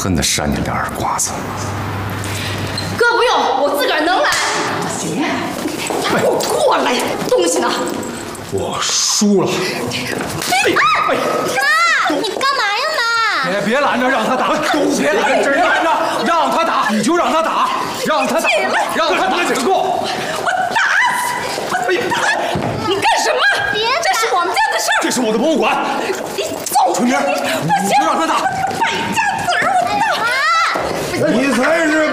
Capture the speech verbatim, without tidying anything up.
恨得扇你两耳刮子。 哥不用，我自个儿能来。姐，给我过来，东西呢？ 我输了。 哎哎，妈，你干嘛呀，妈？ 别别拦着，让他打，都别拦着，拦着，让他打，你就让他打，让他打，让他打几个够。 我打死！哎呀，你干什么？ 别， 这是我们家的事儿。 这是我的博物馆。 你走！ 春明， 不行， 就让他打。 败家子儿，我打。 你才是